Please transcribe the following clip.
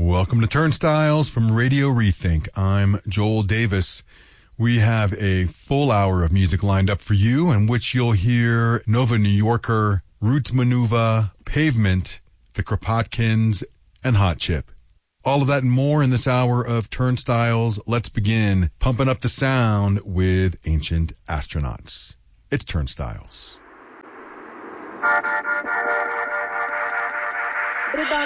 Welcome to Turnstiles from Radio Rethink. I'm Joel Davis. We have a full hour of music lined up for you, in which you'll hear Nova New Yorker, Roots Manuva, Pavement, the Kropotkins, and Hot Chip. All of that and more in this hour of Turnstiles. Let's begin pumping up the sound with Ancient Astronauts. It's Turnstiles.